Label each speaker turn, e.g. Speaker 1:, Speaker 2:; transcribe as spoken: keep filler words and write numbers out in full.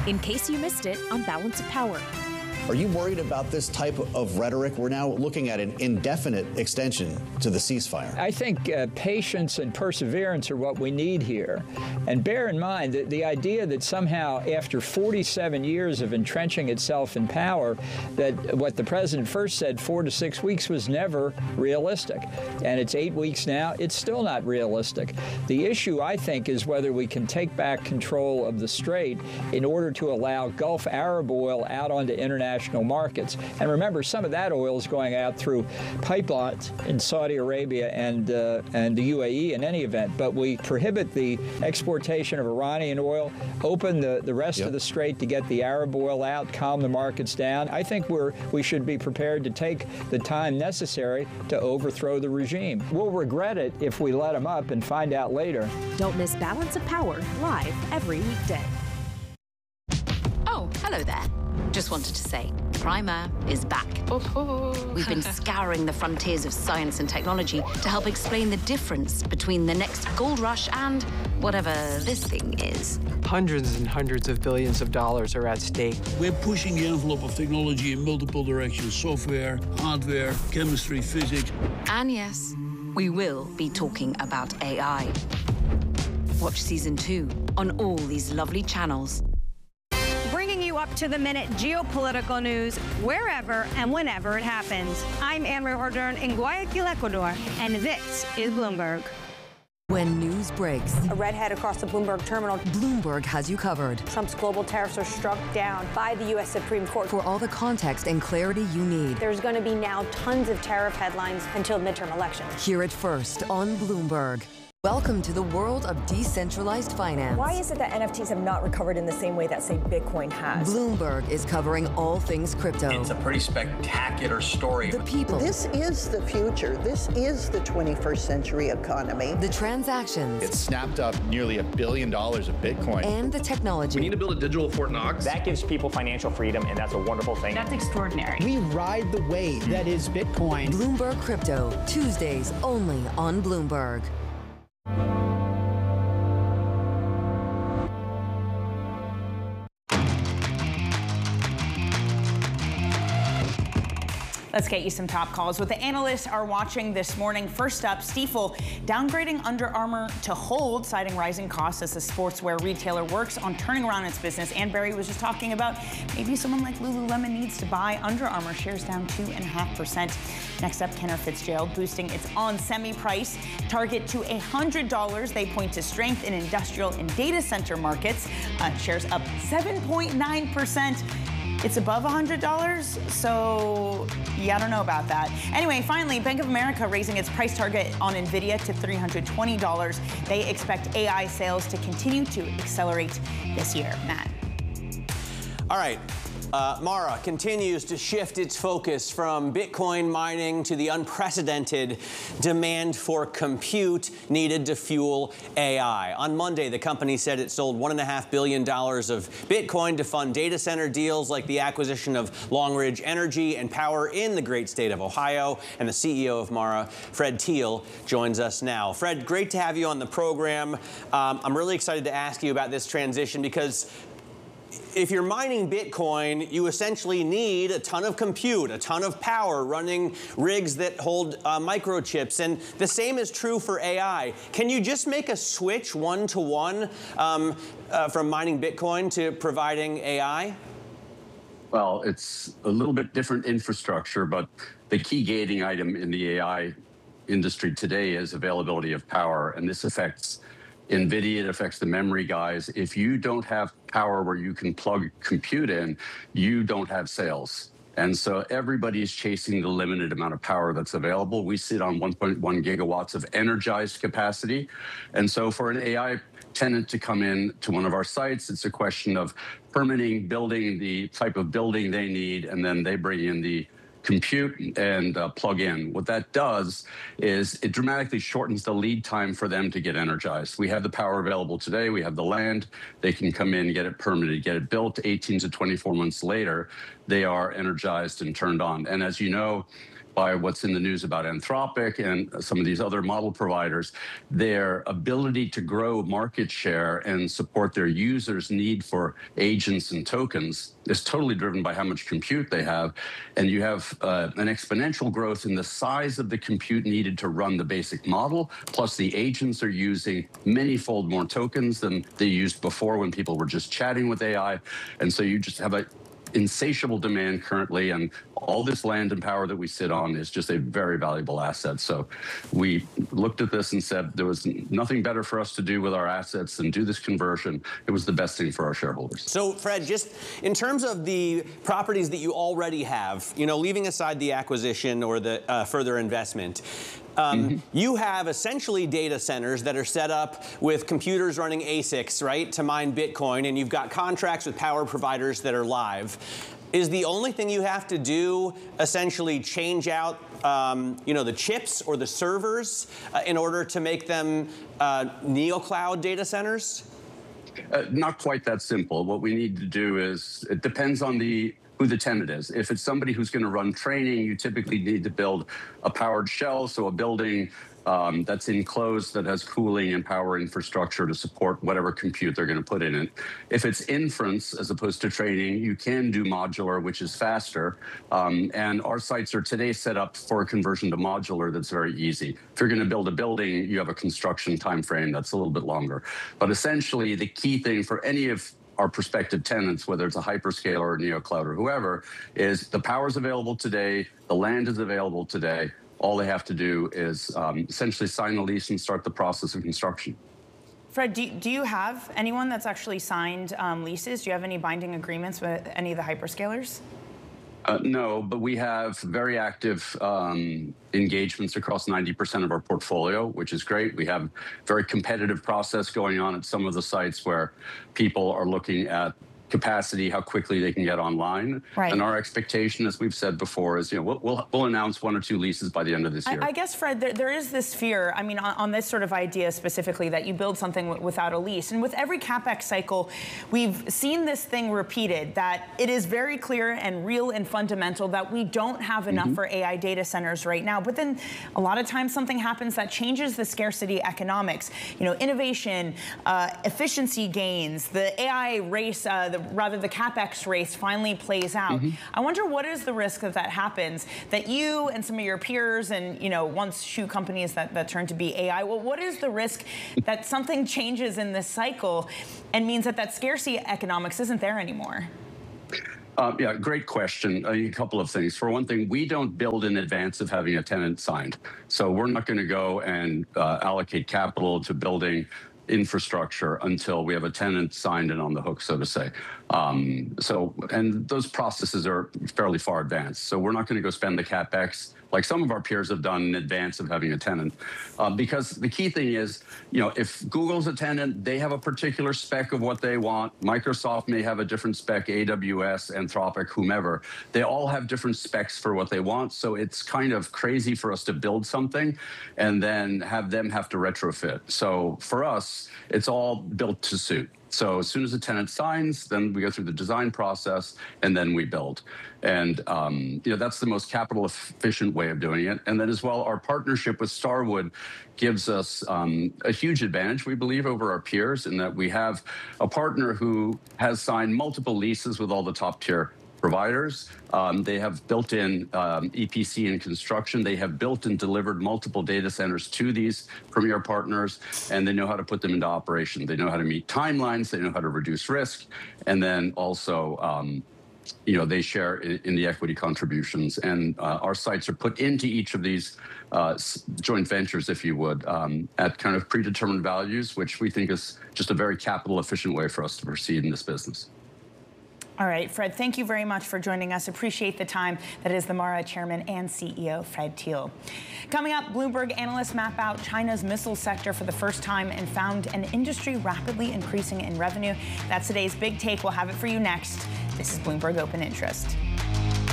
Speaker 1: in case you missed it on Balance of Power.
Speaker 2: Are you worried about this type of rhetoric? We're now looking at an indefinite extension to the ceasefire.
Speaker 3: I think uh, patience and perseverance are what we need here. And bear in mind that the idea that somehow after forty-seven years of entrenching itself in power, that what the president first said, four to six weeks, was never realistic. And it's eight weeks now, it's still not realistic. The issue, I think, is whether we can take back control of the Strait in order to allow Gulf Arab oil out onto international markets. And remember, some of that oil is going out through pipelines in Saudi Arabia and uh, and the U A E in any event. But we prohibit the exportation of Iranian oil, open the, the rest yep. of the Strait to get the Arab oil out, calm the markets down. I think we're we should be prepared to take the time necessary to overthrow the regime. We'll regret it if we let them up and find out later.
Speaker 1: Don't miss Balance of Power live every weekday.
Speaker 4: Oh, hello there. Just wanted to say, Primer is back.
Speaker 5: Oh.
Speaker 4: We've been scouring the frontiers of science and technology to help explain the difference between the next gold rush and whatever this thing is.
Speaker 5: Hundreds and hundreds of billions of dollars are at stake.
Speaker 6: We're pushing the envelope of technology in multiple directions: software, hardware, chemistry, physics.
Speaker 4: And yes, we will be talking about A I. Watch season two on all these lovely channels.
Speaker 7: Bringing you up to the minute geopolitical news wherever and whenever it happens. I'm Anne-Marie Hordern in Guayaquil, Ecuador, and this is Bloomberg.
Speaker 8: When news breaks,
Speaker 7: a redhead across the Bloomberg terminal.
Speaker 8: Bloomberg has you covered.
Speaker 7: Trump's global tariffs are struck down by the U S Supreme Court.
Speaker 8: For all the context and clarity you need.
Speaker 7: There's going to be now tons of tariff headlines until midterm elections.
Speaker 8: Hear it first on Bloomberg. Welcome to the world of decentralized finance.
Speaker 9: Why is it that N F Ts have not recovered in the same way that, say, Bitcoin has?
Speaker 8: Bloomberg is covering all things crypto.
Speaker 10: It's a pretty spectacular story.
Speaker 8: The people.
Speaker 11: This is the future. This is the twenty-first century economy.
Speaker 8: The transactions.
Speaker 12: It snapped up nearly a billion dollars of Bitcoin.
Speaker 8: And the technology.
Speaker 13: We need to build a digital Fort Knox.
Speaker 14: That gives people financial freedom, and that's a wonderful thing.
Speaker 15: That's extraordinary.
Speaker 16: We ride the wave that is Bitcoin.
Speaker 8: Bloomberg Crypto, Tuesdays only on Bloomberg.
Speaker 15: Let's get you some top calls. What the analysts are watching this morning. First up, Stifel downgrading Under Armour to hold, citing rising costs as the sportswear retailer works on turning around its business. Ann Berry was just talking about maybe someone like Lululemon needs to buy Under Armour. Shares down two point five percent. Next up, Cantor Fitzgerald boosting its on semi price target to one hundred dollars. They point to strength in industrial and data center markets. Uh, shares up seven point nine percent. It's above one hundred dollars, so yeah, I don't know about that. Anyway, finally, Bank of America raising its price target on NVIDIA to three hundred twenty dollars. They expect A I sales to continue to accelerate this year. Matt.
Speaker 17: All right. Uh, Mara continues to shift its focus from Bitcoin mining to the unprecedented demand for compute needed to fuel A I. On Monday, the company said it sold one point five billion dollars of Bitcoin to fund data center deals like the acquisition of Long Ridge Energy and Power in the great state of Ohio. And the C E O of Mara, Fred Thiel, joins us now. Fred, great to have you on the program. Um, I'm really excited to ask you about this transition because if you're mining Bitcoin, you essentially need a ton of compute, a ton of power running rigs that hold uh, microchips. And the same is true for A I. Can you just make a switch one to one um, uh, from mining Bitcoin to providing A I?
Speaker 18: Well, it's a little bit different infrastructure, but the key gating item in the A I industry today is availability of power. And this affects NVIDIA, it affects the memory guys. If you don't have power where you can plug compute in, you don't have sales. And so everybody is chasing the limited amount of power that's available. We sit on one point one gigawatts of energized capacity. And so for an A I tenant to come in to one of our sites, it's a question of permitting, building the type of building they need, and then they bring in the compute and uh, plug in. What that does is it dramatically shortens the lead time for them to get energized. We have the power available today. We have the land. They can come in, get it permitted, get it built. eighteen to twenty-four months later, they are energized and turned on. And as you know, by what's in the news about Anthropic and some of these other model providers, their ability to grow market share and support their users' need for agents and tokens is totally driven by how much compute they have. And you have uh, an exponential growth in the size of the compute needed to run the basic model, plus the agents are using many-fold more tokens than they used before when people were just chatting with A I. And so you just have a insatiable demand currently, and all this land and power that we sit on is just a very valuable asset. So we looked at this and said there was nothing better for us to do with our assets than do this conversion. It was the best thing for our shareholders.
Speaker 17: So Fred, just in terms of the properties that you already have, you know, leaving aside the acquisition or the uh, further investment, Um, mm-hmm. you have essentially data centers that are set up with computers running A S I Cs, right, to mine Bitcoin, and you've got contracts with power providers that are live. Is the only thing you have to do essentially change out, um, you know, the chips or the servers uh, in order to make them uh, NeoCloud data centers?
Speaker 18: Uh, not quite that simple. What we need to do is, it depends on the who the tenant is. If it's somebody who's going to run training, you typically need to build a powered shell, so a building um, that's enclosed that has cooling and power infrastructure to support whatever compute they're going to put in it. If it's inference as opposed to training, you can do modular, which is faster. Um, and our sites are today set up for a conversion to modular that's very easy. If you're going to build a building, you have a construction time frame that's a little bit longer. But essentially, the key thing for any of our prospective tenants, whether it's a hyperscaler or NeoCloud or whoever, is the power is available today, the land is available today. All they have to do is um, essentially sign a lease and start the process of construction.
Speaker 15: Fred, do, do you have anyone that's actually signed um, leases? Do you have any binding agreements with any of the hyperscalers?
Speaker 18: Uh, no, but we have very active um, engagements across ninety percent of our portfolio, which is great. We have very competitive process going on at some of the sites where people are looking at capacity, how quickly they can get online.
Speaker 15: Right.
Speaker 18: And our expectation, as we've said before, is, you know, we'll, we'll, we'll announce one or two leases by the end of this year.
Speaker 15: I, I guess, Fred, there, there is this fear, I mean, on, on this sort of idea specifically, that you build something w without a lease. And with every CapEx cycle, we've seen this thing repeated, that it is very clear and real and fundamental that we don't have enough mm-hmm. for A I data centers right now. But then a lot of times something happens that changes the scarcity economics. You know, innovation, uh, efficiency gains, the A I race, uh, the rather the CapEx race finally plays out. Mm-hmm. I wonder what is the risk that that happens, that you and some of your peers and, you know, once shoe companies that, that turn to be A I, well, what is the risk that something changes in this cycle and means that that scarcity economics isn't there anymore?
Speaker 18: Uh, yeah, great question. A couple of things. For one thing, we don't build in advance of having a tenant signed. So we're not going to go and uh, allocate capital to building infrastructure until we have a tenant signed and on the hook, so to say. Um, so, and those processes are fairly far advanced. So we're not going to go spend the CapEx like some of our peers have done in advance of having a tenant. Uh, because the key thing is, you know, if Google's a tenant, they have a particular spec of what they want. Microsoft may have a different spec, A W S, Anthropic, whomever. They all have different specs for what they want. So it's kind of crazy for us to build something and then have them have to retrofit. So for us, it's all built to suit. So as soon as the tenant signs, then we go through the design process and then we build. And um, you know, that's the most capital efficient way of doing it. And then as well, our partnership with Starwood gives us um, a huge advantage, we believe, over our peers in that we have a partner who has signed multiple leases with all the top tier providers. Um, they have built in um, E P C and construction. They have built and delivered multiple data centers to these premier partners, and they know how to put them into operation. They know how to meet timelines. They know how to reduce risk. And then also, um, you know, they share in, in the equity contributions. And uh, our sites are put into each of these uh, joint ventures, if you would, um, at kind of predetermined values, which we think is just a very capital efficient way for us to proceed in this business.
Speaker 15: All right, Fred, thank you very much for joining us. Appreciate the time. That is the Mara Chairman and C E O, Fred Thiel. Coming up, Bloomberg analysts map out China's missile sector for the first time and found an industry rapidly increasing in revenue. That's today's big take. We'll have it for you next. This is Bloomberg Open Interest.